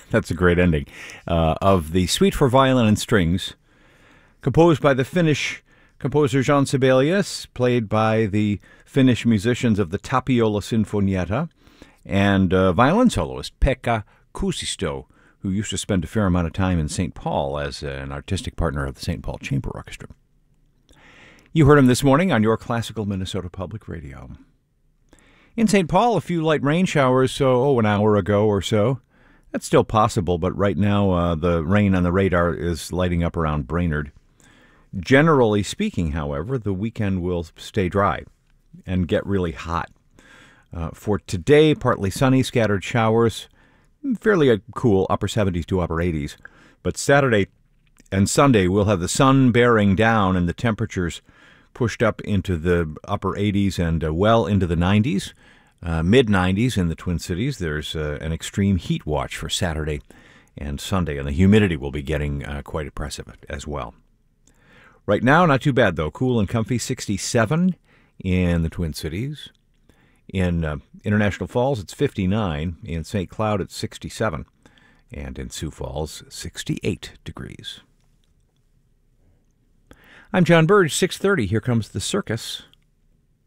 That's a great ending. Of the Suite for Violin and Strings, composed by the Finnish composer Jean Sibelius, played by the Finnish musicians of the Tapiola Sinfonietta, and violin soloist Pekka Kuusisto, who used to spend a fair amount of time in St. Paul as an artistic partner of the St. Paul Chamber Orchestra. You heard him this morning on your Classical Minnesota Public Radio. In St. Paul, a few light rain showers, an hour ago or so. That's still possible, but right now the rain on the radar is lighting up around Brainerd. Generally speaking, however, the weekend will stay dry and get really hot. For today, partly sunny, scattered showers, fairly cool, upper 70s to upper 80s. But Saturday and Sunday, we'll have the sun bearing down and the temperatures pushed up into the upper 80s and well into the 90s, mid-90s in the Twin Cities. There's an extreme heat watch for Saturday and Sunday, and the humidity will be getting quite oppressive as well. Right now, not too bad, though. Cool and comfy, 67 in the Twin Cities. In International Falls, it's 59. In St. Cloud, it's 67. And in Sioux Falls, 68 degrees. I'm John Burge, 6:30. Here comes the circus.